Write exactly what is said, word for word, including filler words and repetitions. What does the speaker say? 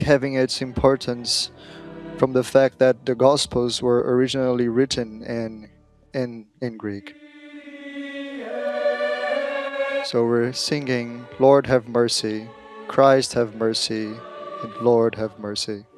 having its importance from the fact that the Gospels were originally written in in in Greek. So we're singing, Lord have mercy, Christ have mercy, and Lord have mercy.